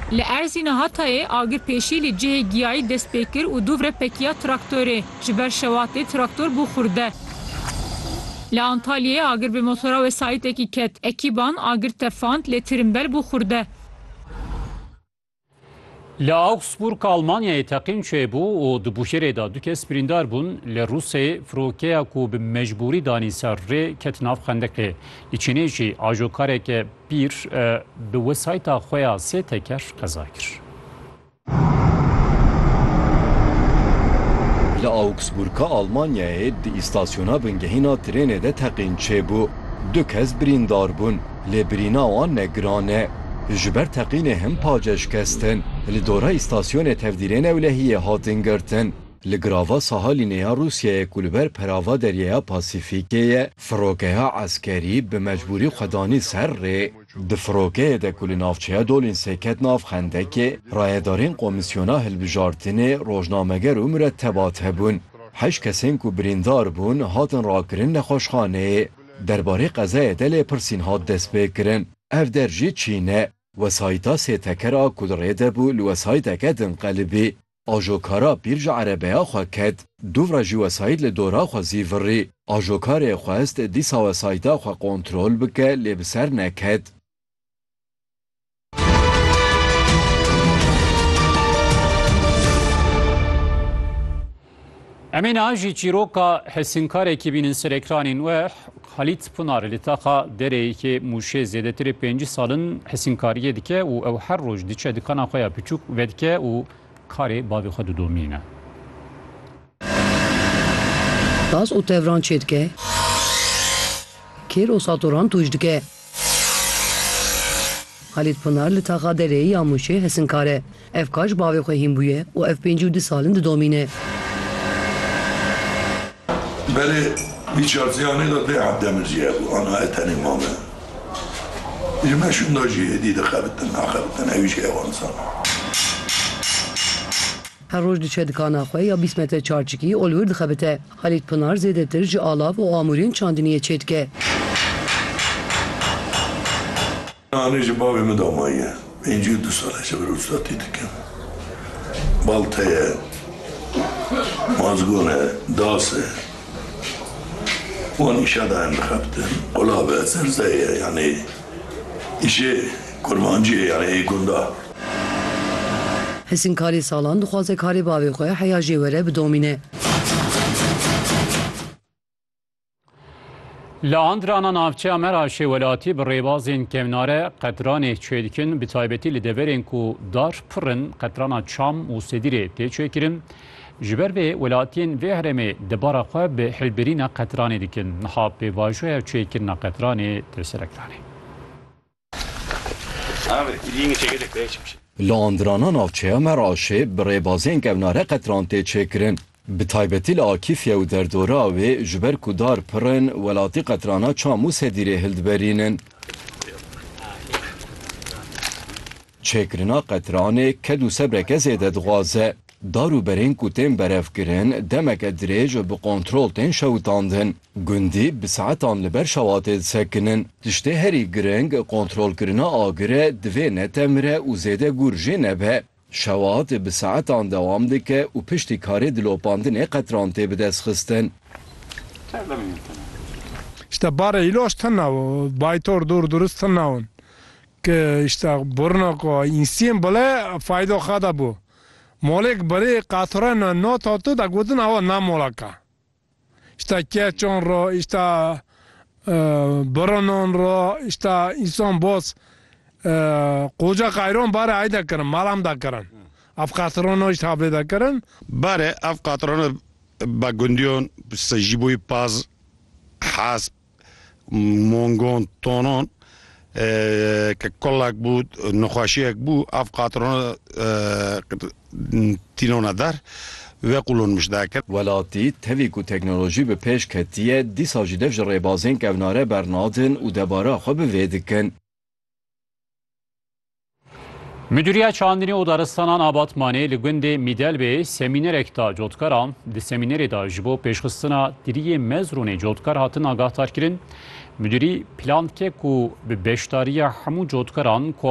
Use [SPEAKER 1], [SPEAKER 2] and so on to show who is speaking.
[SPEAKER 1] Li Erzînê Hatayê agirpêşî li cihê giyayî dest pê kir û du pekiya traktorê ji ber şewatê traktor bû xurde. Li Antalyayê agir bi motora wesayîtekî ket. Ekîban agir tefand lê tirimbel bû xurde.
[SPEAKER 2] Li Augsburg Almanyayê teqîn çêbû û di bûşerê da du kes birîndar bûn li Rûsyayê firokeya ku bi mecbûrî danî ser rê ket nav xendekê. Li Çînê jî ajokareke pîr bi wesayîta xwe ya sê teker qeza kir.
[SPEAKER 3] Li Augsburg'a Almanyayê di îstasyona bingehîna trênê de teqîn çêbû. Du kes birîndar bûn. Lê birîna wan ne giran e. Ji ber teqînê him paceş kestin. Li dora îstasyonê tevdîrên ewlehiyê hatin girtin. Li grava Sahalînê ya Rûsyayê ku li ber perava Deryaya Pasîfîkê ye, firokeya eskerî bi mecbûrî xwedanî ser rê. Di firokeyê de ku li navçeya Dolînsê ket nav xendekê, rayedarên Komîsyona Hilbijartinê, rojnameger û mürettebat hebûn. Heşt kesên ku birîndar bûn hatin rakirin nexweşxaneyê. Derbarê qezayê de lêpirsîn hat destpêkirin. Ev der jî Çîn e. Wesayîta sê tekera ku li rê de bû li wesayîteke dinqelibî. Ajokara pîr ji erebeya xwe ket. Dûvra jî wesayît li dora xwe zîvirî. Ajokarê xwest dîsa wesayîta xwe kontrol bike lê bi ser neket.
[SPEAKER 2] Emêna jî çîroka hesînkarekî bînin ser ekranên we Halit Pınar li taxa dereyekê Mûşê zêdetirê 5 salin hesînkariyê dike û ew her roj diçe dikana xwe ya piçûk vedike û karê bavê xwe didomîne.
[SPEAKER 4] Tas û tevran çê dike. Kêr û satoran tûj dike. Halit Pınar li taxa dereyê ya Mûşê hesînkar e. Ev kaç bavê xwe hîn bûye û ev 5 salin didomîne.
[SPEAKER 5] Belê bir çarsiyanê da tê Ebdemirciye bû anayê tenê mame. Ji me şunda jî êdî dixebitin naxebitin ew jî ewan san.
[SPEAKER 4] Her roj diçe dikana xwe ya 20 metre çarçikî olwir dixebite. Halit Pınar zêdetir ji alav û amûrên çandiniyê çê dike.
[SPEAKER 5] Anê ji bavê min damaye. 52 sal ji ber ustatî dikim. Balteye, mazgûne, dasê. Wan îşa da em dixebitin. Qulabe, serzeye yani îşê kurmanciyê yani ê gunda.
[SPEAKER 4] Hesînkarê salan dixwaze karê bavê xwe heya jê were bidomîne.
[SPEAKER 2] Li Andrana navçeya Meraşê welatî bi rêbazên kevnare qetranê çêdikin bi taybetî li deverên ku dar pirin qetrana Çam û Sedîrê tê çêkirin. Ji ber vê welatiyên vê herêmê dibara xwe bi hilbirîna qetranê dikin. Niha pêvajoya çêkirina qetranê tê ser ekranê.
[SPEAKER 3] Li Andrana navçeya Meraşê bi rêbazên kevnare qetran tê çêkirin. Bi taybetî li Akîfya û derdora wê ji ber ku dar pirin welatî qetrana Çam û Sedîrê hildiberînin. Çêkirina qetranê ked û sebreke zêde dixwaze. Dar û berên ku tên berevkirin demeke dirêj bi kontrol tên şewitandin. Gundî bi saetan li ber şewatê disekinin. Tiştê herî giring kontrolkirina agirê divê netemire û zêde gûr jê nebe. Şewat bi saetan dewam dike û piştî karê dilopandinê qetran tê bi dest xistin.
[SPEAKER 6] İşte bare îloş tena baytor dur durist tenawin. Ki işte burna ko insiyên bile fayda xwe da bû. Molek berê qatran not hatu da gotin awa namolaka. İşte keçon ro, işte buranon ro, işte insan boz qoca qayron bare ayda kirin, malam da kirin. Af qatrono işte havle da kirin.
[SPEAKER 7] Bare af qatrono ba gundiyon jiboy paz has mongon tonon که کلک بود نخواشیک بود اف قاطران تینونه در و قلونمش داکر
[SPEAKER 3] ولاتی تهویک و تکنولوژی به پیش کتیه دیسا جدف جریبازین کوناره برنادن و دباره خوب ویدکن.
[SPEAKER 2] Müdüriye Çandini Udaristanan Abatmanê li gundê Mîdelbê semînerek da cotkaran di semînerê da ji bo pêşxistina diriyê mezrûnê cotkar hatin agahdar kirin. Müdürî plan dike ku bi beşdariya hemû cotkaran